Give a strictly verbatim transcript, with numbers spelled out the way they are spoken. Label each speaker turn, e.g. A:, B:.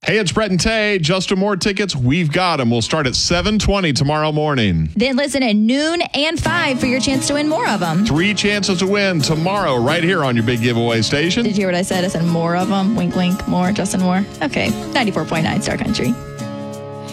A: Hey, it's Brett and Tay. Justin Moore tickets, we've got them. We'll start at seven twenty tomorrow morning.
B: Then listen at noon and five for your chance to win more of them.
A: Three chances to win tomorrow right here on your big giveaway station.
B: Did you hear what I said? I said more of them. Wink, wink, more. Justin Moore. Okay. ninety-four point nine Star Country.